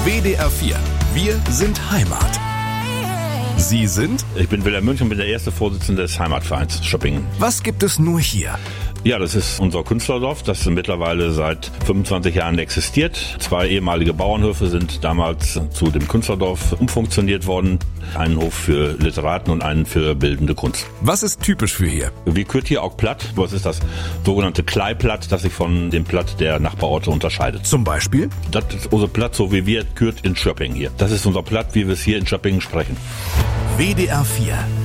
WDR 4. Wir sind Heimat. Sie sind? Ich bin Wilhelm Münch und bin der erste Vorsitzende des Heimatvereins Schöppingen. Was gibt es nur hier? Ja, das ist unser Künstlerdorf, das mittlerweile seit 25 Jahren existiert. 2 ehemalige Bauernhöfe sind damals zu dem Künstlerdorf umfunktioniert worden. Einen Hof für Literaten und einen für bildende Kunst. Was ist typisch für hier? Wie kürt hier auch Platt? Was ist das sogenannte Klei-Platt, das sich von dem Platt der Nachbarorte unterscheidet? Zum Beispiel? Das ist unser Platt, so wie wir kürt in Schöppingen hier. Das ist unser Platt, wie wir es hier in Schöppingen sprechen. WDR 4.